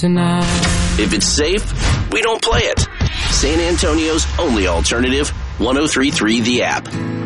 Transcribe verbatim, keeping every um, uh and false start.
tonight. If it's safe, we don't play it. San Antonio's only alternative, one oh three point three The App.